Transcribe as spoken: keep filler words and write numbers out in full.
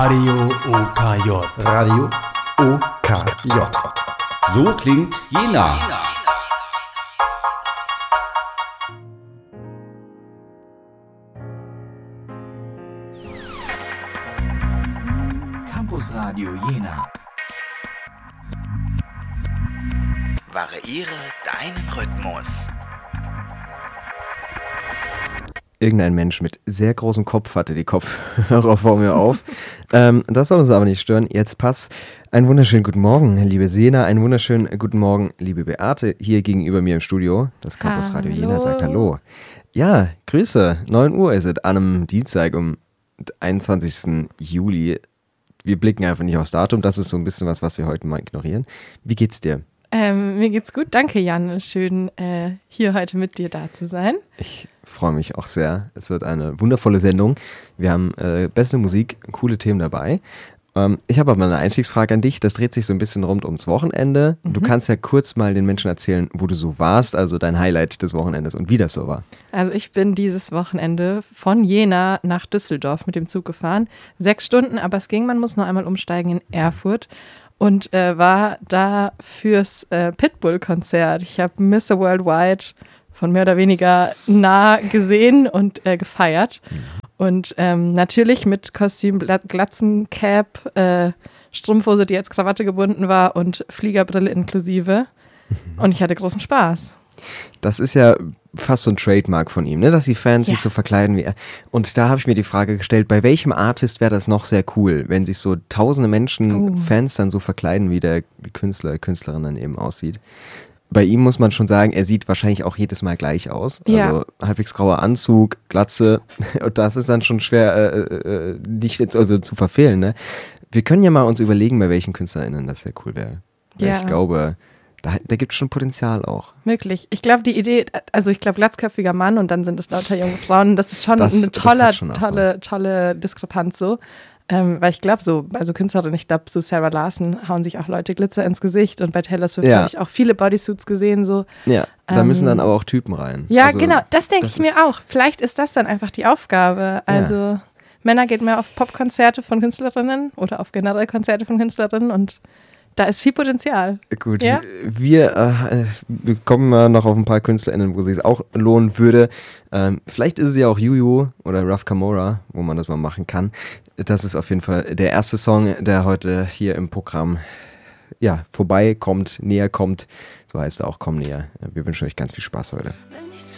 Radio O K J. Radio O K J. So klingt Jena. Campus Radio Jena. Variiere deinen Rhythmus. Irgendein Mensch mit sehr großem Kopf hatte die Kopfhörer vor mir auf. ähm, das soll uns aber nicht stören. Jetzt passt. Einen wunderschönen guten Morgen, liebe Sena. Einen wunderschönen guten Morgen, liebe Beate. Hier gegenüber mir im Studio. Das Campus Radio Jena sagt Hallo. Ja, Grüße. neun Uhr ist es an einem Dienstag um einundzwanzigsten Juli. Wir blicken einfach nicht aufs Datum. Das ist so ein bisschen was, was wir heute mal ignorieren. Wie geht's dir? Ähm, mir geht's gut, danke Jan. Schön, äh, hier heute mit dir da zu sein. Ich freue mich auch sehr. Es wird eine wundervolle Sendung. Wir haben äh, beste Musik, coole Themen dabei. Ähm, ich habe aber eine Einstiegsfrage an dich. Das dreht sich so ein bisschen rund ums Wochenende. Mhm. Du kannst ja kurz mal den Menschen erzählen, wo du so warst, also dein Highlight des Wochenendes und wie das so war. Also ich bin dieses Wochenende von Jena nach Düsseldorf mit dem Zug gefahren. Sechs Stunden, aber es ging, man muss noch einmal umsteigen in Erfurt. Und äh, war da fürs äh, Pitbull-Konzert. Ich habe Mister Worldwide von mehr oder weniger nah gesehen und äh, gefeiert. Und ähm, natürlich mit Kostüm, Glatzen, Cap, äh, Strumpfhose, die als Krawatte gebunden war und Fliegerbrille inklusive. Und ich hatte großen Spaß. Das ist ja fast so ein Trademark von ihm, ne? Dass die Fans Ja. sich so verkleiden wie er. Und da habe ich mir die Frage gestellt, bei welchem Artist wäre das noch sehr cool, wenn sich so tausende Menschen, Oh. Fans dann so verkleiden, wie der Künstler, Künstlerin dann eben aussieht. Bei ihm muss man schon sagen, er sieht wahrscheinlich auch jedes Mal gleich aus. Ja. Also halbwegs grauer Anzug, Glatze. Und das ist dann schon schwer, äh, äh, nicht jetzt also zu verfehlen, ne? Wir können ja mal uns überlegen, bei welchen KünstlerInnen das sehr cool wäre. Weil Ja. Ich glaube, da, da gibt es schon Potenzial auch. Möglich. Ich glaube, die Idee, also ich glaube, glatzköpfiger Mann und dann sind es lauter junge Frauen. Das ist schon Das- eine das tolle, hat schon auch tolle, tolle Diskrepanz so. Ähm, weil ich glaube so, also Künstlerin, ich glaube, so Sarah Larson hauen sich auch Leute Glitzer ins Gesicht und bei Taylor Swift Ja. habe ich auch viele Bodysuits gesehen so. Ja, da Ähm, müssen dann aber auch Typen rein. Ja, Also, genau, das denke das ich mir ist- auch. Vielleicht ist das dann einfach die Aufgabe. Also Männer gehen mehr auf Popkonzerte von Künstlerinnen oder auf generell Konzerte von Künstlerinnen und da ist viel Potenzial. Gut, Ja? wir, äh, wir kommen mal noch auf ein paar KünstlerInnen, wo es sich auch lohnen würde. Ähm, vielleicht ist es ja auch Juju oder Raf Kamora, wo man das mal machen kann. Das ist auf jeden Fall der erste Song, der heute hier im Programm ja, vorbeikommt, näher kommt. So heißt er auch, komm näher. Wir wünschen euch ganz viel Spaß heute. Wenn ich